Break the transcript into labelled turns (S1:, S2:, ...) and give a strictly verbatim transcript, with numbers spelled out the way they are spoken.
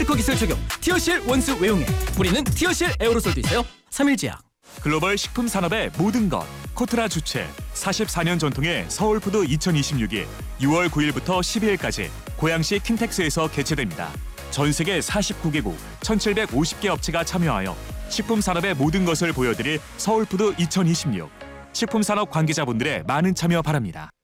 S1: 특허 기술 적용 티어실 원수 외용액. 뿌리는 티어실 에어로솔도 있어요. 삼일제약.
S2: 글로벌 식품 산업의 모든 것. 코트라 주최 사십사 년 전통의 서울푸드 이천이십육이 유월 구일부터 십이일까지 고양시 킨텍스에서 개최됩니다. 전 세계 사십구 개국 천칠백오십 개 업체가 참여하여 식품 산업의 모든 것을 보여드릴 서울푸드 이천이십육. 식품 산업 관계자분들의 많은 참여 바랍니다.